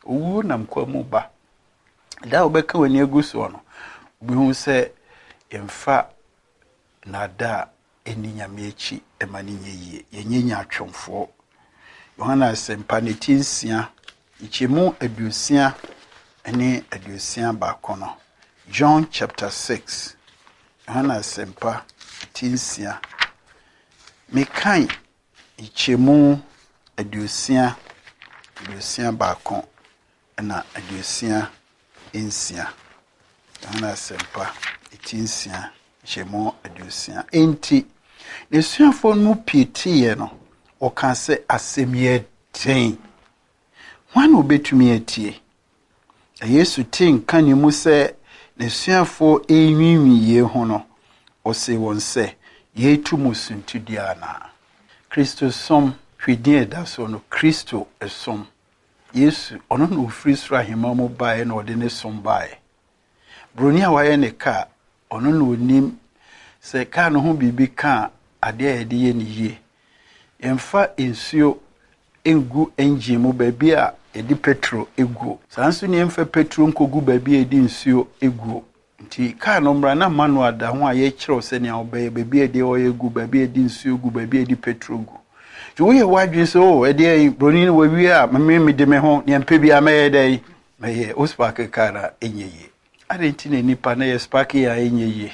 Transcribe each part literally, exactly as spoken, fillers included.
owu nam kwa mu ba da obeka wani agu so no obi hu se emfa na da eni nyame echi emani nyeyie yenyenya atwomfo Yohana sempa ne tinsia ichemu adusia ene adusia ba kono John chapter six Yohana sempa tinsia mekan ichemu adusia adusia ba kon na adusia ensia Yohana sempa tinsia ichemu adusia enti nesuafo no pitiye no o kan se asemye ten wan obetumi atie Yesu tin kan ni mu se nesuafo enwinwiye ho no o se won se yetu musuntudia na Kristo som hwedie da so no Kristo esom Yesu ono no ofri sura hema mu bae na ode ne som bae broni a waye ne ka ono no onim se ka no ho bibi ka ade a yede ye ne yie emfa ensuo engu engine mu baabi a edi petrol egu sanso ne emfa petrol nkogu baabi a edi nsuo egu nti ka no mra na manual da ho a ye kire se ne obey baabi a edi o egu baabi a edi nsuo egu baabi a edi petrol gu ti wo ye wadwe so edi e broni ne wawi a me me de me ho ne empa bi a me ye dai me ye o spark kara enyeye ade nti ne nipa na ye spark ya enyeye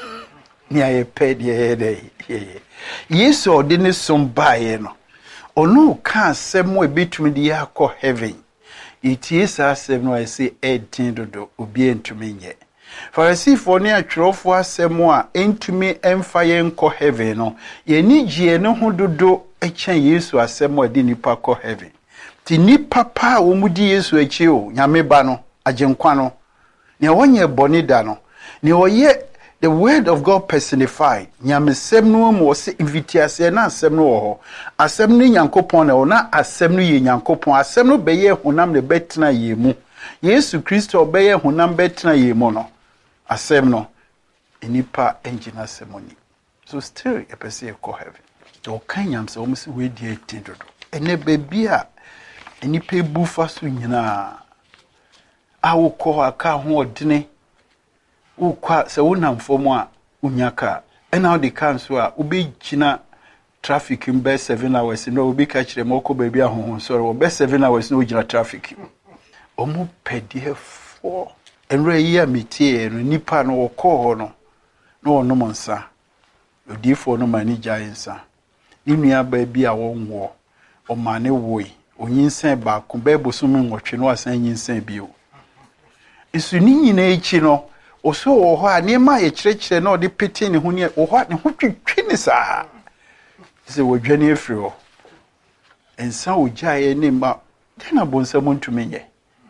ni aye ped ye dai ye Yesu odi ne som bae no ono ka asem we betumi di akọ heaven itie sa asem no I say eighteen dodo obi entumi nye Farisifo ne atwerofo asem a entumi emfa ye nkọ heaven no ye ni gie ne ho dodo echen Yesu asem a di nipa kọ heaven ti nipa pa wo mudi Yesu echi o nyame ba no agenkwa no ne wonye boni da no ne oye the word of God personified nyame sem no mo se invitiase na asem no ho asem ni nyankopon na ona asem no ye nyankopon asem no beye honam ne betena ye mu Yesu Kristo beye honam betena ye mu no asem no enipa engina semoni so still a person e ko heaven to kan nyam se o mo se we die tindodo ene bebi a enipa ebu fa so nyina awo ko aka ho odene ukwa se wona mfomo a unyaka ena odi kanso a ubegina traffic mbe seven hours no obi ka kire moko baabi ahohon so wo be seven hours no ugina traffic omu pedie fo enre yi a metie no nipa no wokọ ho no no ono monsa odi fo no mani jainsa ni nua baabi a wonwo o mane woi onyinsen ba ko be bosum nwotwe no asan nyinsen bio isu ni nyina echi no oso wo ho a ne ma ye kirekire na odi pete ne ho ne wo ho ne ho twetwe ne saa se wo dwane afiri ho ensa ojaye ne ma dena bonsa montumenye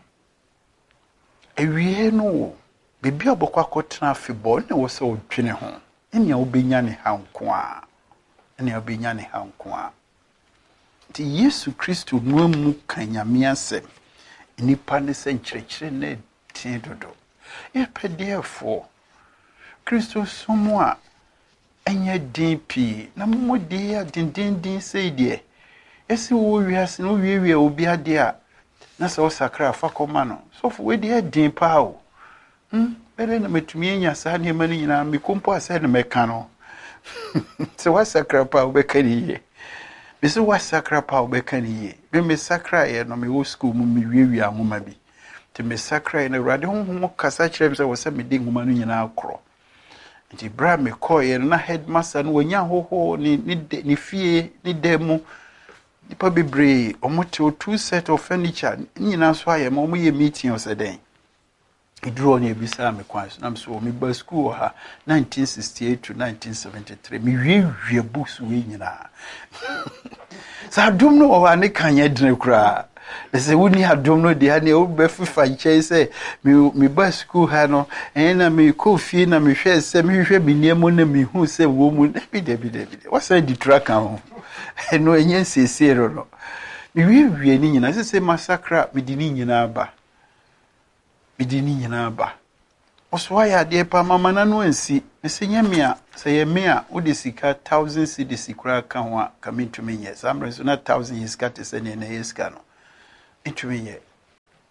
ewie no bebi obokwa kotena afibɔ ne wo se odwene ho enia obenya ne hanko a enia obenya ne hanko a ti Yesu Kristo no mu kanyame asem nipa ne se nkirekire ne tin dodo e pedefo Kristo somo a enye din pi na mmodi a dindindin sei de esi wo wiase no wiewie obi ade a na se o sakra fa koma no so fo we de din pa o hm bere na metumi enya sa ne mani nyina me kompo ase ne meka no se wa sakra pa o be kaniye be se wa sakra pa o be kaniye be me sakra ye no me wo school mu me wiewie ahoma bi te me sakra ye na rade honhom kasa kire se wo se me din homa no nyina akro nti bra me ko ye na headmaster no wanya hoho ni ni fie ni demo nipa bebre omote o two set of furniture nyina so aye ma omo ye meeting o se den iduro na ebisa me kwan so na so me ba school ha nineteen sixty-eight to nineteen seventy-three me wie books we nyina sa dum no o ane kan ye dene kura se woni adom no de ane o be fifa nche se me me ba school ha no en na me ko fie na me hwe se me hwe bi niam na me hu se wo mu bi de bi de bi wasa di track an no enye sesero no me wie wie ni nyina se se massacre me di ni nyina ba me di ni nyina ba oswa ya de pa mama na no ansi me se nyame a se ye me a wo de sika thousand cedis kura ka ho a kamintu me nye samre so na thousand yiska te se ne na yiska no ntumi ye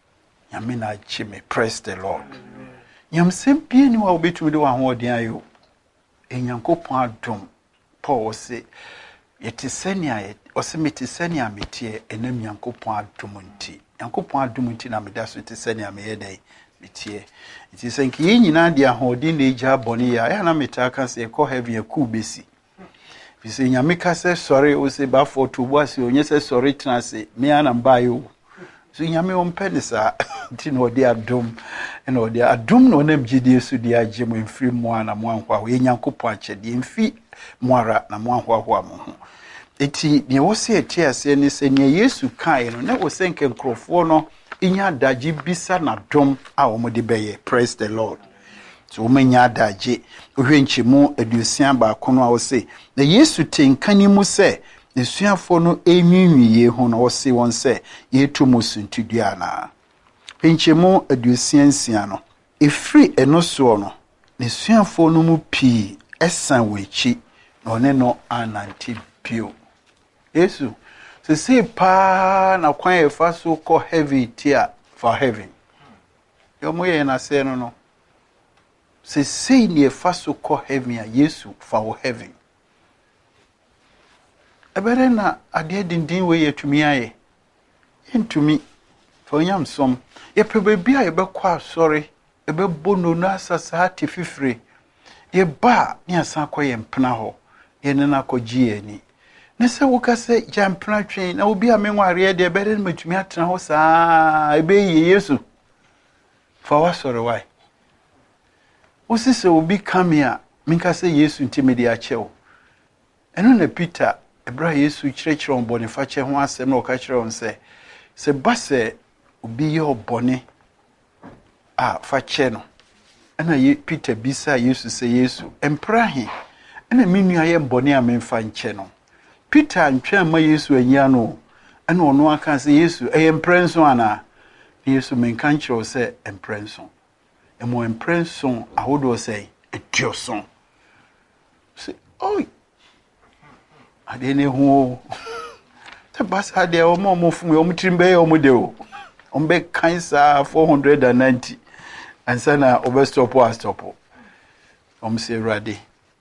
nyame na agye me. Praise the Lord. Nyamsem bie ni wa obetumi de wa ho odin ayo. Enyankopon adom. Paul say yete senia ose mete senia metie enam Nyankopon adom nti. Nyankopon adom nti na meda so te senia me yedai metie. Nti senki ye nyina de ahodin na eja boni ya ya na meta ka se ko heaven eku besi. Fi se nyame ka se sorry o se ba for to bo ase onye se sorry tena se me ana mba yo. So nyame on penisa nti no de adom ena ode adom no nam gidie so de agye mo mfiri mo ana mo anhwa ye Nyankopon akyede mfi moara na mo anhwa ho mo ho. Eti ne wo se eti ase ne se ne Yesu kai no na wo se nke nkrofo no inya daji bisa na dom a wo mo de beye. Praise the Lord. So wo manya daji ohwe nchimu adusian ba kono a wo se na Yesu tenkani mu se nesuafo no enwinwiye ho na wo se won se yetu musuntudua na nchimu adusian sia no efri eno so no nesuafo no mu pi esan wechi na one no ananti pio Yesu se se pa na kwan e fa so ko heavy tia for heaven yo moye na se no no se se ni e fa so ko heaven ya Yesu for heaven ebere na ade dindin we yetumi aye entumi for nyam som ye pebe bia ye be kwa sorry e be bono na asasa ati fifire ye ba ni asan koye mpena ho ye ne na kogie ani ne se wo ka se jampena twen na obi a menware de bere na matumi atena ho saa ebe ye Yesu for wa sorry why osi se obi come a minka se Yesu ntimedi a chewo eno na Peter ebra Yesu kyerɛkyerɛ on bɔne fa kyɛ ho asɛm na o ka kyerɛ on se se ba se obi ye obɔne a fa kyɛ no ena ye Peter bisa Yesu se Yesu empra he ena minua ye mbɔne a memfa nkyɛ no Peter antwa ma Yesu anya no ena ono aka se Yesu eye mprenso ana Yesu menka nkyerɛ se emprenso emo emprenso ahodo se etioson se oi adene ho te basa de o mo mo fun o mtrimbe o mo de o on be kansa four hundred ninety ansa na obe stop o stop o mse rade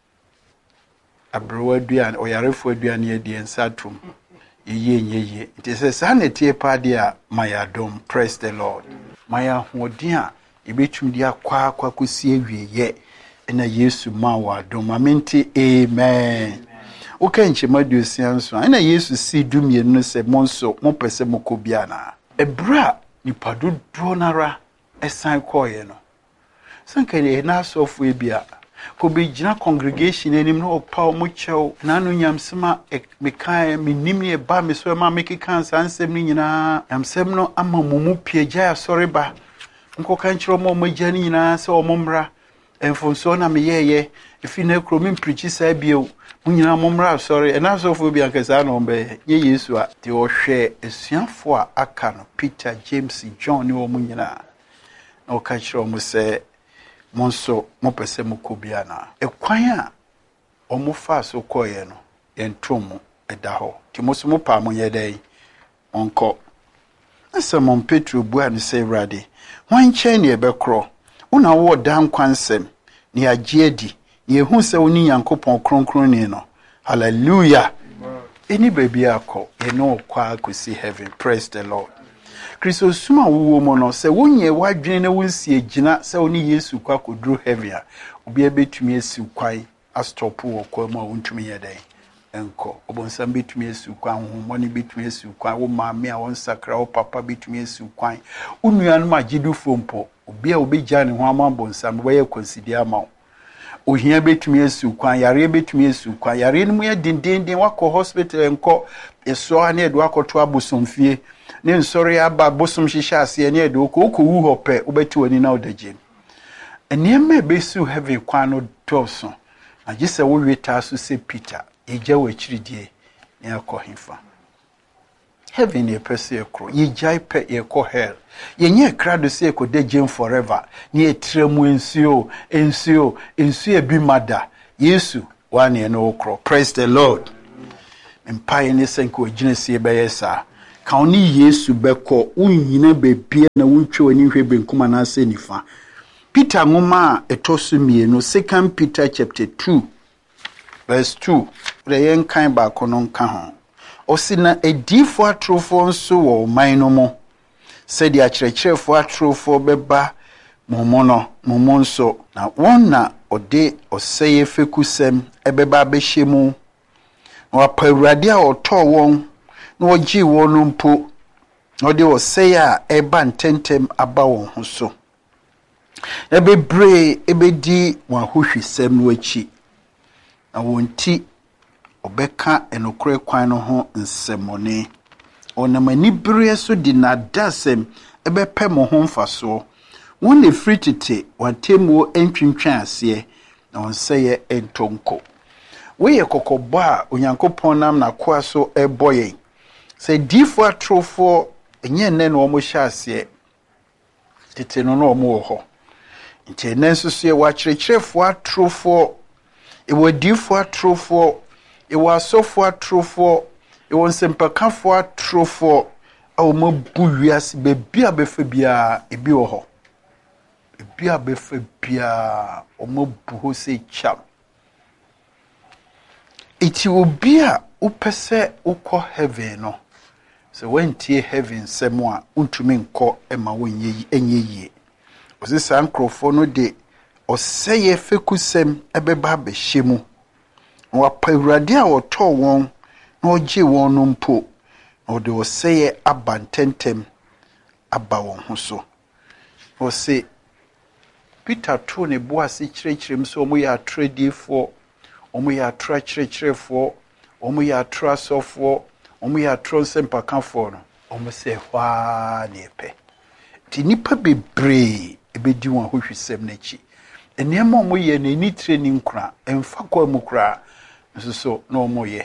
abrewa aduan oyarefo aduan ye de ensatum yeye yeye it is sa na tie pa de a mayadom. Praise the Lord. Maya hodin a ebetum dia kwa akwa kosi awieye na Yesu ma wa dom amenti. Amen. Okay, nchemadu sianso na Yesu si dumie no se monso mo pese mokobia na ebra nipa dodo nara esan koye no sanka ne na asofo ebia ko be gina congregation enim no opa mo chew na no nyamsema mekan menim ne ba me so ma make kansa ansem ni nyina nyamsem no ama mumu piagya asoreba nko kan kiro mo magya ni nyina se o momra enfonso na meyeye efi na kromi preach sa bio munyina momra sorry and asofo bi ankasa no be ye Yesu a te o hwe esuafo a aka no Peter, James, John ni o munyina na o ka kiro mo se monso mo pese mo kobia na ekwan a o mo fa so koye no entomo eda ho ti mo so mo pa mo yedai onko asa mon Petro bua ni se rade wan chen ne ebekro una wo dan kwansem ni agiedi ye hu se oni Nyankopon kronkron ni no hallelujah any baby akọ ye no kwa akosi heaven. Praise the Lord. Kristo suma wo mo no se wonye wadwene na wonsi agina se oni Yesu kwa kodru heaven a obi abetumi asi kwai astop wo kwa ma wontumi yedai enko obonsam betumi asi kwa honhom ne betumi asi kwa wo maame a won sakra wo papa betumi asi kwa unua no magidu fompo obi a obegya ne ho amambonsam wo ye consider ma ohia betumi asi kwa yare betumi asi kwa yare no mu ye dindindin wakọ hospital enko eso ana edu akoto abosomfie ne nsori aba bosom hihya ase ne edu ko ko wu hope obeti wani na odaje enema besu heaven kwa no toso agise wo weta so se Peter eja wa chiridie ne akohimfa heaven e pese ekro ye jai pe e ko hell ye nye krado se ko dejem forever ne etremu ensuo ensuo ensuo e bi mada Yesu wane no okro. Praise the Lord. Empire ne senko ejinesi e beyesa ka oni Yesu beko unyine bebia na wuntwe wani hwe benkuma na ase nifa. Peter ngoma etosu mienu Second Peter chapter two verse two reyen kan ba kono nka ho. Osina edifo atrofo nso wo man no mo. Se dia kyerɛkyerɛfo atrofo beba momono momonso na wonna ode oseye fekusem ebeba behemu. Wa pawurade a otɔ won na ogi won mpo ode oseye a eba ntentem aba won ho so. Ebebre ebedi wan hohwisem no achi. Na wonti obeka enokre kwan no ho nsemone. Onamani bere so di na dasem ebepe mo ho mfaso. Won le free tete watemuo entwintwan ase na onseye entonko. We ye kokobɔ a onyankopɔn nam na koa so eboyen. Se difo atrofo enye nne no mo hya ase tete no no mo ho. Nti nenso so ye wa kyerɛkyerɛfo atrofo e wa difo atrofo e wa asofo atrofo e won sempakafo atrofo a o mabu wiase bebi abefa bia ebi wo ho. Ebi abefa bia o mabu ho se cham. Iti obi a upese ukọ heaven no. So when tie heaven semo a untumi nkọ ema wonye enye yie. Osisa nkrofo no de oseye fekusem ebeba behemu. Wa pawurade a otọ won na ogi won no mpo. Na de oseye abantentem aba won ho so. O se Peter to ne boase kyerɛkyerɛm so omo ya tradifo omo ya tra kyerɛkyerɛfo omo ya tra sofo omo ya tro sempakafo no omo se hwa ne epe ti nipa bebre ebedi won hohwisem n'achi enema omo ye na ni training kura emfa kwa mu kura nso so na omo ye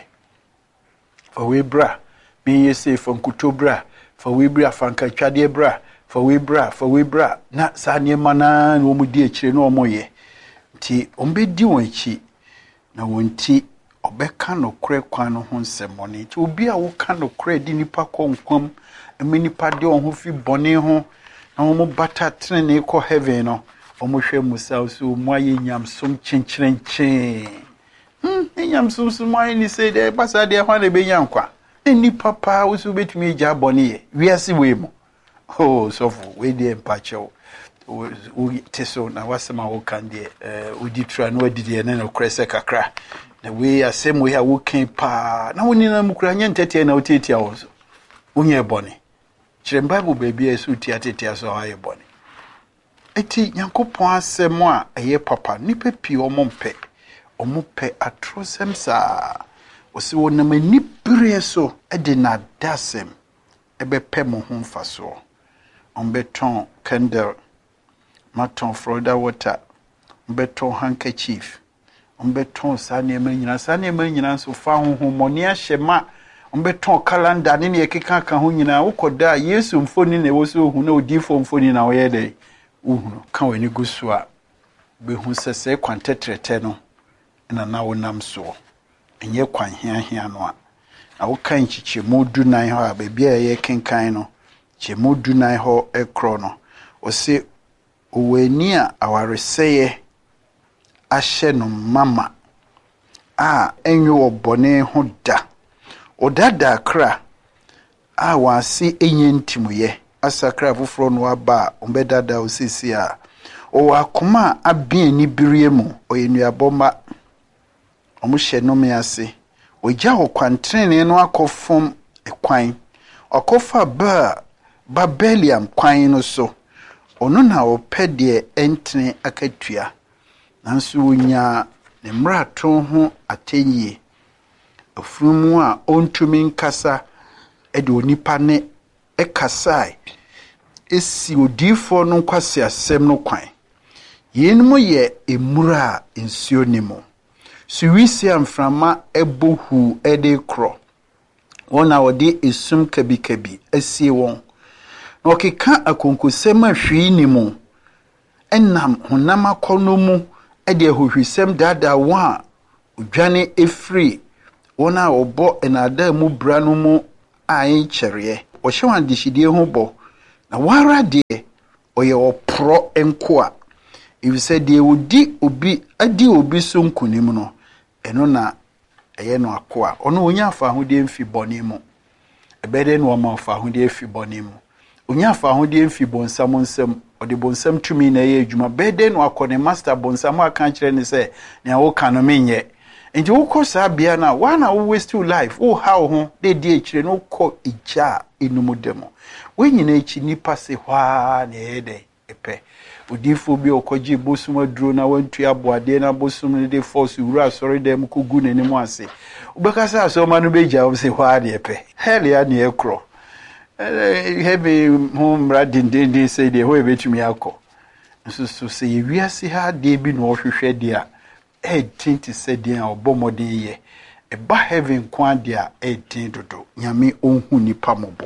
fa we bra me ye se fa nkutobra fa we bra fa nkatwade bra fa we bra fa we bra na sa niema na na omo di akire na omo ye ti ombedi won achi na wonti obeka no kre kwan no ho nsemone ti obi a wo ka no kre di nipa konkwam emi nipa de on ho fi bone ho na wo bata trene ko heaven no omo hwe musa so mo aye nyamsom chencherenche hm nyamsom so mo aye ni say de basa de hwa na be nyankwa nipa pa wo so betumi gya bone ye wiase we mo oh so for we de empacho o teso na wasema wo kan de eh odi tra no adidi na no krese kakra na we asem we ha wo kan pa na woni na mukura nya ntete na otetia wo so wonye bone kire bible baby esu tia tetia so aye bone eti nyankopon asem a eye papa nipa pi omompe omompe atrosem sa osi wona mani bere so e de na dasem ebe pe mo ho mfaso ombeton candle maton Florida water beton handkerchief beton sane manyina sane manyina so fa honhomoni ahyema beton calendar ne ne ekeka ka ho nyina ukoda Yesu mfoni ne wo so hu na odifo mfoni na wo ye de uhunu ka wani gusu a be hu sese kwantetrete no na na wonam so enye kwan hia hia no a na wo kan chiche modu nan ho a be bia ye kenkan no che modu nan ho ekro no o se oweni a awareseye ahye no mama a enyo obone ho da odada kra a wase enye ntimuye asakra foforo no aba ombedada osisi a o akoma abien ni birie mu oyenuaboma omuhye no me ase ogya okwantrene no akofom ekwan okofa ba Babeliam kwan no so ono na opede entene akatua nanso wonya ne mrato ho atenye afurumu a ontumi nkasa ede onipa ne ekasai esi odifo no kwase asem no kwan yenmu ye emura ensio nimo suwisi amframa ebohu ede kro wona wode esum kabikabi asie won no keka akonkosem ahwi ni mu enam honam akono mu ede ahohwisem dada wa odwane efri wona obo enada mu bra no mu ai kyereye ɔhyɛ wan de hyidie ho bɔ na wara de ɔyɛ ɔpro enko a if said de odi obi adi obi so nkunim no eno na ɛyɛ no akoa ɔno onya afa ahode mfi bɔne mu ɛbɛde no ɔma afa ahode mfi bɔne mu onya afa ahode mfi bonsam nsam ɔde bonsam tumi na ɛyɛ adwuma bɛde no akɔ ne master bonsam aka kyerɛ ne sɛ nea wo ka no menyɛ nti wo kɔ saa bia na wa na wo waste your life wo how ho de di akyire no kɔ igya enum demo we nyina echi nipa se hwa na ɛde epɛ odifo bi okɔgye bosum aduro na wantu aboade na bosum ne de force wura sɔre dem kogu n'anim ase ubekasa asoma no begya wo se hwa de epɛ hell ya ne ekro hebe hom radindindin say de ho ebetumi akɔ nso so se wiase ha de bi no hwehwɛ de a eighteen to say de a obomode ye eba heaven kwa de a eighteen dodo nyame onhu nipa mobo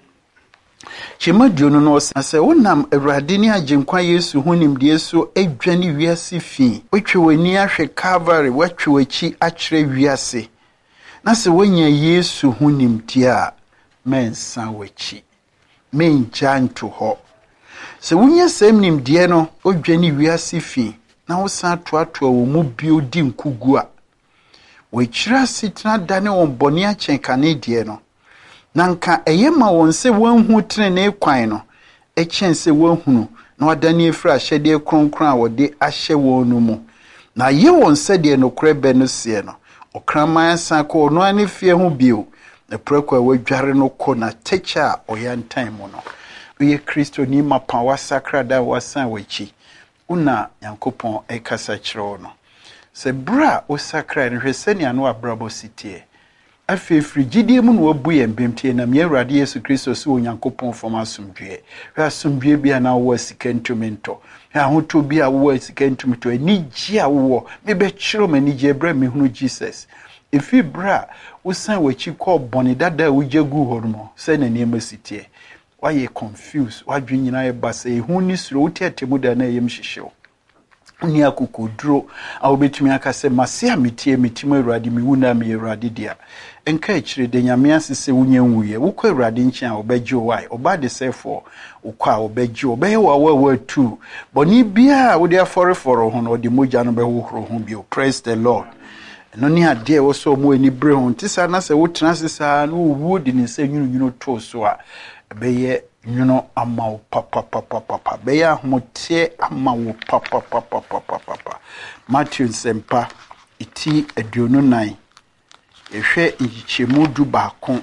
Chimadio no no sɛ wonam awurade ne agenkwa Yesu honim de so adwane wiase fi wotwe wani ahwe Calvary watwe wachi akyerɛ wiase na sɛ wonya Yesu honim tie a mensa wachi menja nto hɔ sɛ wonya sɛm nim de no odwane wiase fi na wo san toatoa wo mu bio di nkugu a wɔkyira sitna dane wɔn bɔne akyɛnkane de no nanka eyema won se wanhu trene kwan no echen se wanhunu na wadani efra ahyede kronkron a wode ahye wonu mu na ye won se de no korebe no se no okraman san ko no ani fie ho bio na preko wadware no ko na techa oyantan mu no we Kristo ni mapa wasakra da wasan wachi una yankopon ekasa kyerɛ no se bra osakra no hwese ne ano abrabo sitie afi frigidie mu no wabu ye mbemtie na me Awurade Yesu Kristo so onyankopon fom asomdwe hwa asomdwe bia na wo asikantumento hwa hoto bia wo asikantumento anigye a wo me be kyerɛ me anigye bra me hunu Jesus efi bra wosan wachi kɔ bɔne dada wugyagu hɔ no sɛ na nneɛma sitie waye confused wadwe nyina ye basa ehu ni suro wotiatemu da na yem hyehyew ni akokoduro a obetumi aka sɛ mase a metie metimo Awurade me wuna me Awurade dia enka ekyire de nyame asese wunye nwuye wokɔ Awurade nkyɛn a obɛgye wai oba de sɛfo wokɔ a obɛgye obɛyɛ wa wa wa tu bɔni bia wo de aforeforo ho no de mogya no bɛhohoro ho bio. Praise the Lord. No ni ade wo so mo ani bre ho ntisa na sɛ wo tena sesa no wo di ne sɛ nwunu nwunu to so a ɛbɛyɛ nwunu ama wo papa papa papa bɛyɛ ahote ama wo papa papa papa papa. Matthew sempa iti aduonu nan ehwe nchichemu du baako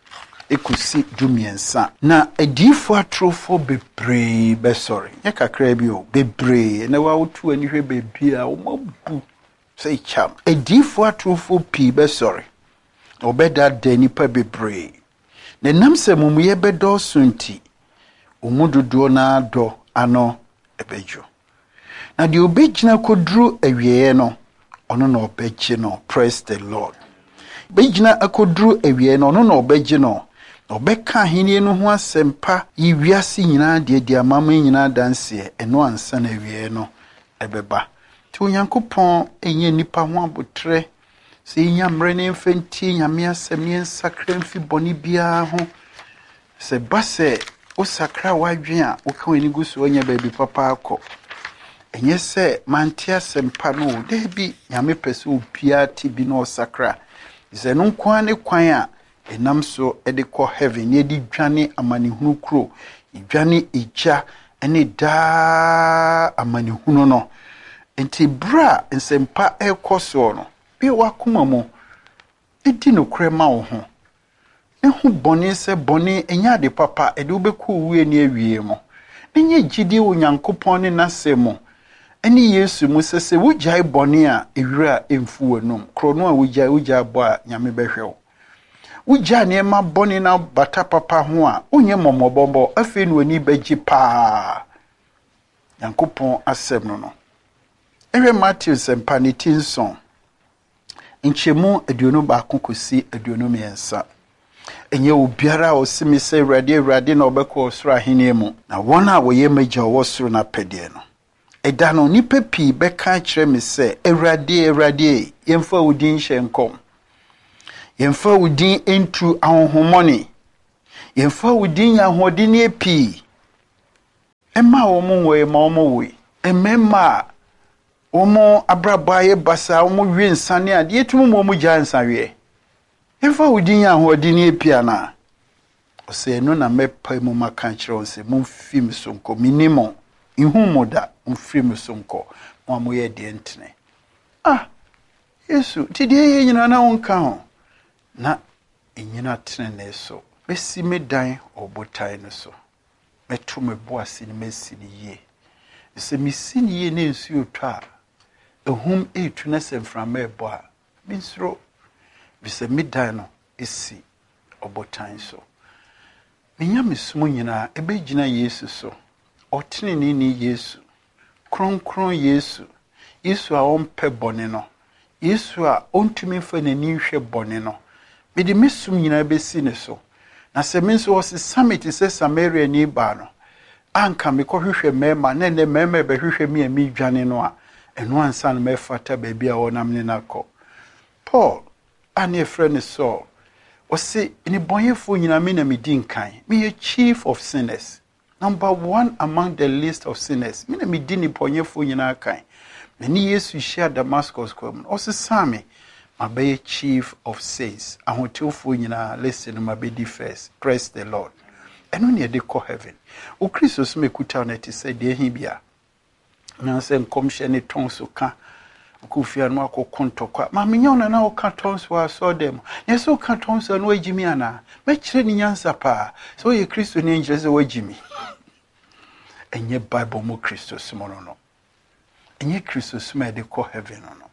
ekusi du miensa na adifo atrofo bebree be sorry ye kakra bi o bebree na wa wotu ani hwe bebi a wo mabu sei cham adifo atrofo pi be sorry obeda dani pa bebree na namse mumuye bedo sunti umududo na do ano ebejo na di obegina kodru awieye no ono na obegye no. Praise the Lord. Begina akodru awieye no ono na obegye no obeka henie no ho asempa yi wiase nyina de de amama nyina danse eno ansa na awieye no ebeba ti onyankopon enye nipa ho abotre se nyamre ne mfenti nyame asem ne nsakra mfi boni bia ho se base o sakra wadwen a wo ka wani gusu onya baabi papa akọ enye se mantia sempa no de bi nyame pese opia ti bi no sakra ze no kwa ne kwan a enam so e de kɔ heaven ye di dwane amanehunu kro dwane eja ene da amanehunu no enti bra nsempa e kɔ so no bi wakoma mo edi no krema wo ho ehu bɔne se bɔne enya de papa ede obekɔ wuye ne awie mo enye gidi onyankopɔn ne nasemo eni Yesu mu sese wujai bɔne a ewira emfu wanum krono a wujai wujai bɔ a nyame behwew wujai ne ma bɔne na bata papa ho a onye momobombo afi no ani bagyi pa nyankopɔn asem no no ewe Matthew sempa ne tinson nchemu aduonu baako kosi aduonu miensa enye obiara osimi se Awurade Awurade na obekɔ osoro ahene mu na wɔn a wɔyɛ magya wɔ soro na pɛdeɛ no eda no nipa pii bɛka kyerɛ me sɛ Awurade Awurade yemfa wudin hyɛ nkom yemfa wudin entu ahonhomɔne yɛmfa wo din ahoɔden ne pii ɛma wo mo wo ma wo mo wo ɛmɛma wo mo abraba yɛ basa wo mo wi nsane a de etum mo mo gya nsawe yɛmfa wo din ahoɔden ne pii ana ɔsɛ no na mɛpa mu maka kyerɛ wo sɛ momfi me so nkɔ minimo ihu mo da momfi me so nkɔ mo mo yɛ de ntene ah Yesu ti de yɛ nyina na wonka ho na enyina tene ne so besi me dan obotan no so meto me boase ne mesi ne yie se mesi ne yie ne nsu otwa ehum etu na semframa ebo a binsro bise me dan no esi obotan so menya mesumo nyina ebegina Yesu so otene ne ni Yesu kronkron Yesu Yesu a ompe bone no Yesu a ontumi fa n'ani hwɛ bone no mede mesum nyina besi ne so na se me nso wose summit se Samaria ni ba no anka me kɔ hwehwɛ mema na ne mema be hwehwɛ me ami dwane no a eno ansa na mefata ba bia wonam ne nakɔ Paul ane efrɛ ne so wose ni bonyefo nyina me na me din kan me chief of sinners number one among the list of sinners me na me din ni bonyefo nyina kan me ni Yesu hia Damascus kwam wose same mabe chief of saints ahotewfo nyina listen mabedi first praise the Lord eno ne de ko heaven o Christ so mekuta na ti say de hi bia na se nkomhye ne tonso ka ko fia no akokontokwa ma menya na na o ka tonso aso dem ne so ka tonso no agimi ana me kire ni nyansa pa so ye Christ ne ngire se wagimi enye Bible mo Christ so mo no enye Christ so me de ko heaven no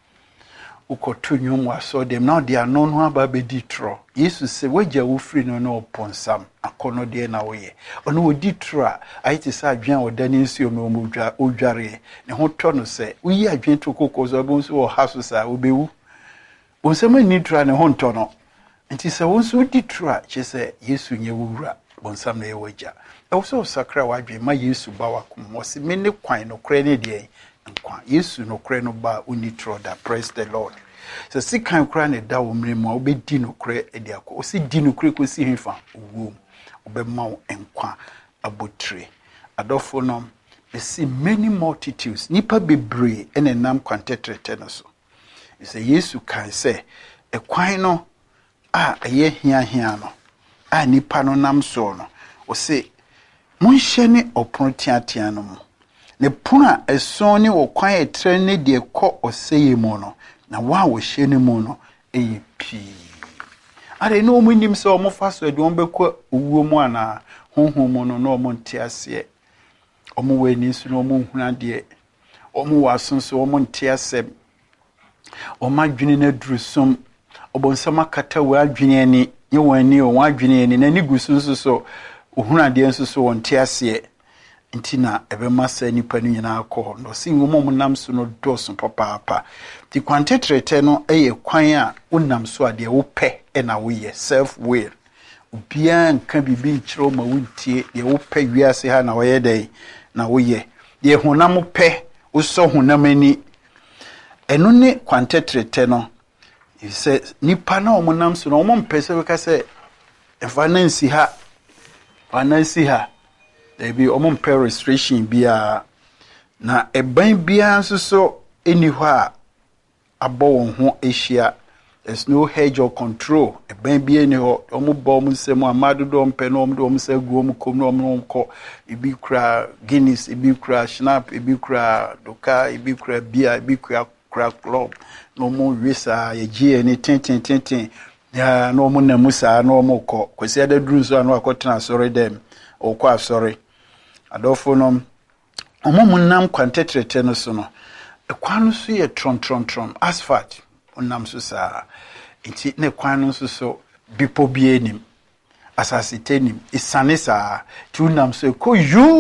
ukoto nwom aso dem na de ano no aba be ditro Jesus se wagya wo free no na oponsam akono de na wo ye ono wo ditro a ayiti sa adwen odani nsuo me mo dwa odware ne ho to no se uyi adwen to kokozo bo nso wo haso sa obewu bonsam ni tra ne ho nto no nti se wo nso ditro a che se Yesu nye wura bonsam na ye wagya e wo so sakra wadwen ma Yesu ba wakom wo se me ne kwan no kra ne de nkwa Yesu no kra no ba unitro da praise the Lord so si kan kra ne da wo mre mu obedi no kra e de akọ o si di no kra ko si himfa wo obema wo nkwa abotre adofo no e si many multitudes nipa bebre ene nam kwantetrete no so e se Yesu kan se e kwan no a eye hia hia no a nipa no nam so no o se monhye ne opon tiatia no mu ne puna esoni wo kwan etre ne de kɔ oseye mu no na wa wo hye ne mu no eyi pi are no mu nim se o mo faso de on bekɔ owuo mu ana honhom mu no no mo nte ase o mo wani su no mo huna de o mo wasonso o mo nte ase o ma dwene na durusum o bonsam akata wa dwene ani ye wani o wa dwene ani na ni gusunso so o huna de nso so won te ase ntina ebe masa nipa no nyina akọ no si ngomom nam so no doso papa papa ti kwantetrete no eye kwan a wonam so ade wo pɛ e na wo ye self will obia nka bibi nkyerɛ ma wontie de wo pɛ wiase ha na wo ye dai na wo ye de honam pɛ wo so honam ani eno ne kwantetrete no se nipa na wo nam so no wo mpɛ se ka se efa na nsi ha fa na nsi ha ebi omon per restriction bia na eban bia nso so eni hɔ a abɔ wɔn ho ehia there's no hedge or control eban bia ni hɔ omo bɔ omo nsɛm amado do mpɛ no omo do omo sɛ gu omo kom no omo nkɔ ebi kura Guinness ebi kura Schnapp ebi kura Doka ebi kura bia ebi kura kura club no omo wisa ye gie ni tenten tenten ya no omo na musa no omo kɔ kwesi ada duru so anu akɔtena sorry dem okɔ asɔre adofo no omo nam kwantetrete no so no ekwan no so ye tron tron tron asphalt onam so sa enti ne kwan no so so bipo bie nim asase tenim isane sa tu nam so ko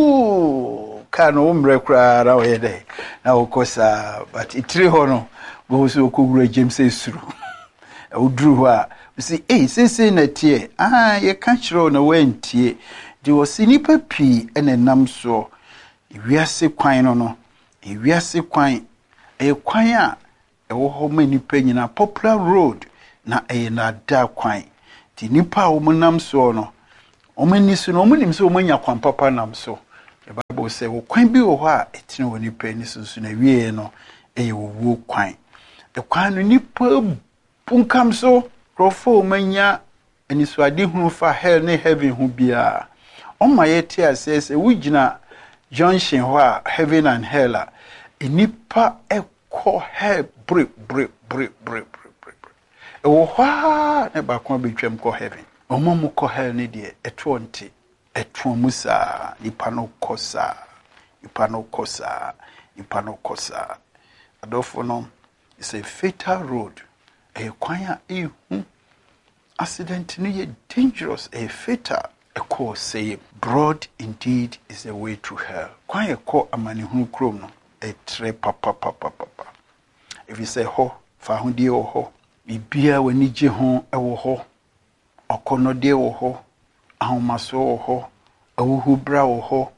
yu ka no umre kra ra we de na okosa but itiri ho no go so ko gura James esuru e oduru ho a si eh sese na tie ah ye ka chiro na wentie di osinipa pi ene nam so wiase kwan no no wiase kwan e kwan a e wo ho ma nipa nyina popular road na e na da kwan ti nipa wo nam so no omani so no omunim so omanya kwan papa nam so the Bible say wo kwan bi wo ho a etine woni pa ni so so na wie no eye wo kwan e kwan no nipa bunkam so krofo omanya ani so ade hunu fa hell ne heaven hu bia oma yeti asese wugina junction ho a heaven and hell a nipa ekọ hell bre bre bre bre bre e wo ha ne ba kon betwam ko heaven omo mo ko hell ne de eto nte eto musa nipa no kosa nipa no kosa nipa no kosa adofo no it's a fatal road e kwan a ehu accident ni ye dangerous a fatal a call say broad indeed is the way to hell kwan e ko amani hu krom no e tre papa papa papa if you say ho fa hu die wo ho bibia wani je ho e wo ho okono de wo ho ahomaso wo ho awuhu bra wo ho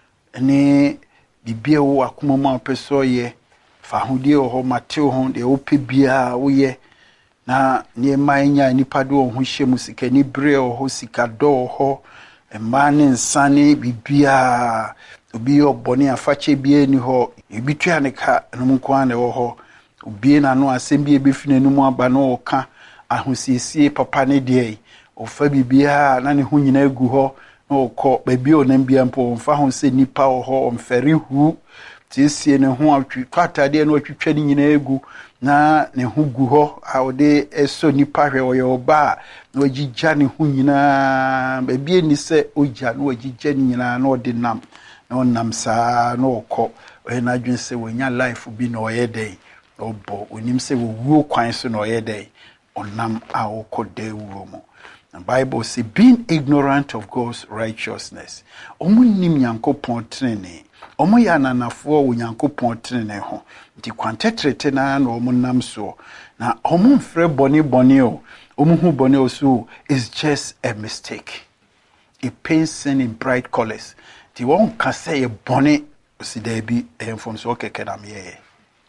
ene bibia wo akoma ma peso ye fa hu die wo ho mate wo ho de wo pe bia wo ye na nie manya nipa do ho hye musika ni bre ho sika do ho emma ne nsane bibia obi obone afache bia ni ho ebitua ne ka no mko ane wo ho obi na no asem bia befine no mu aba no ka ahosiesie papa ne de ofa bibia na ne ho nyina egu ho no ko baby onam bia mpo mfa ho se nipa wo ho mfere hu tiesie ne ho atwi kwatade no atwitwa ni nyina egu na ne hu gu ho a ode eso nipa hwe wo yoba na wagigya ne hu nyina baby ni se ogya na wagigya ni nyina na ode nam na onam saa na okọ we na adwen se wonya life bi na oyedey obo onim se wo wuo kwan so na oyedey onam a okọ de wuo mo. The Bible says, being ignorant of God's righteousness. Omu nim Yankopon trene. Omu ya nanafo wo Yankopon trene ho. Nti kwantetrete na na omu nam so. Na omu mfre boni boni o. Omu hu boni o so is just a mistake. It paints sin in bright colors. Ti won ka say e boni si there be enfom so keke na me.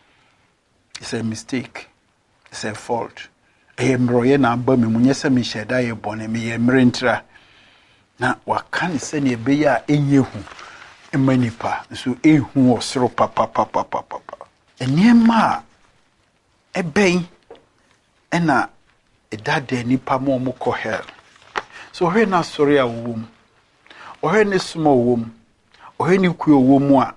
It's a mistake. It's a fault. Emroye na aba me munyesa me sheda ye bone me ye mrentra na wakane se ne be ya enyehu emanipa so ehu osoro papa papa papa eniema ebei ena edade nipa mo mo ko hell so he na sori a wom o he ne sumo wom o he ni ku wom a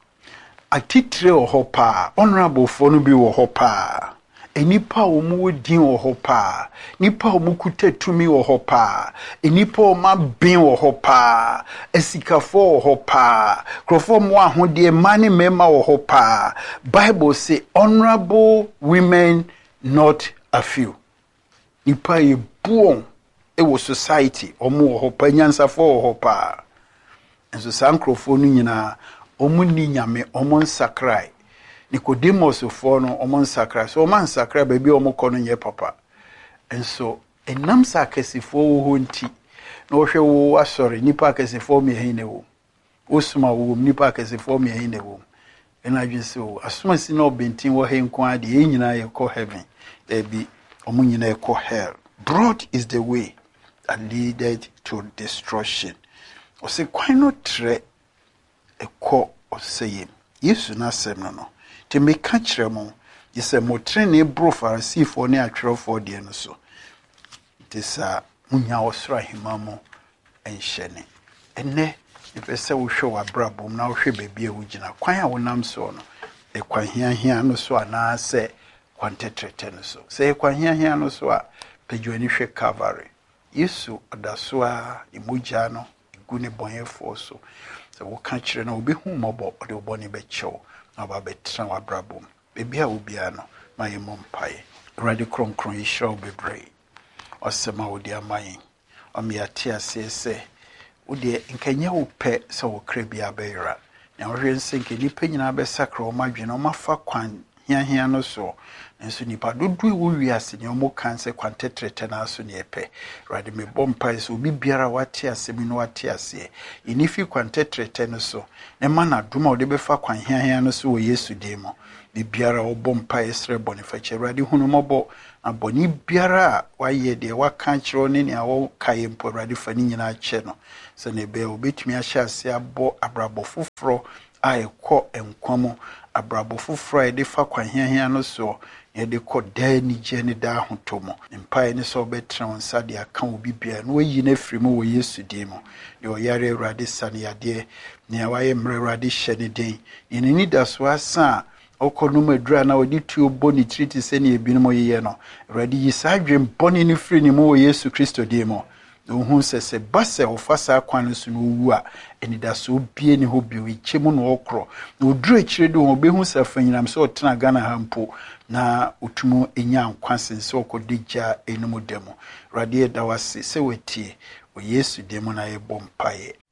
atitre o hopa honorable for no bi wo hopa enipa omu din wo hopa nipa omu kutetumi wo hopa enipa oma bin wo hopa esikafo wo hopa krofo mo ahode mani mema wo hopa Bible say honorable women not a few nipa e buon e wo society omu wo hopa nyansafo wo hopa enso sankrofo no nyina omu ni nyame omu nsakrai Nicodemus for no omon sakra so man sakra baby omo ye papa and so enam sakesifo wo nti na wo hwe wo asori nipa akesifo me hin ne wo osuma wo nipa akesifo me hin ne wo ena dwese wo asuma si na obentin wo he nko ade e nyina ye ko heaven there be omo nyina ye ko hell. Broad is the way that leaded to destruction. O se kwan no tre e ko o seyem Yesu na sem no no te me ka kire mo yese mo trene bro farisifo ne atwerofo de no so tisa munya osra himamo enhyene enne ifese wo hwe wa brabom na wo hwe bebie wo gina kwan a wonam so no e kwan hia hia no so ana se kwan tetrete no so se kwan hia hia no so a pejwani hwe Calvary Yesu odaso a imugya no igu ne bonyefo so se wo ka kire na obi hu mobo ode oboni be chew aba betra wa brabom bebia obia no ma yemo mpae ready kron kron yi show bebre osema odi amayin omiate asese odi nkanye wo pe se wo kra bia beira na wo hwe nsenke nipa nyina be sakra o madwene o mafa kwan hia hia no so nso nipa dodo e wo wiase ne omo kan se kwantetrete na aso ne epe awurade me bɔ mpae so obi biara wate asɛm no wate ase enifi kwantetrete no so ne ma na doma ode befa kwanhiahia no so wɔ Yesu din mu biara obɔ mpae srɛ bɔne fakyɛ awurade hunu mɔbɔ abɔne biara wayɛ de waka kyerɛ ne ne awo kae mpo awurade fa ne nyina kyɛ no sɛ ne be obetumi ahyɛ ase abɔ abrabɔ foforo a ekɔ enkwa mu abrabɔ foforo a de fa kwanhiahia no so yɛde kɔ daa nigye ne daa hoto mu mpae ne sɛ wobɛtena wo nsa de aka obi bia na wayi no afiri mu wɔ Yesu din mu de ɔyare awurade sane yadeɛ nea wayɛ mmerɛ awurade hyɛ ne den yɛne ni da so asa a ɔkɔ no madura na wɔde tuo bɔ ne tiri te sɛ ne ebinom yɛ no awurade yi saa adwen bɔne ne firi ne mu wɔ Yesu Kristo din mu Uhu sɛ sɛ ba sɛ ɔfa saa kwan no so no wu a anidaso bie ne hɔ bio ikyɛ mu na ɔkorɔ na ɔduru akyire de wɔn ɔbɛhu sɛ afa nyinam sɛ ɔtena Ghana ha mpo na ɔtumu ɛnya nkwa sen sɛ ɔkɔde gya ɛnum da mu awurade ɛda wase sɛ watie wɔ Yesu din mu na yɛbɔ mpaeɛ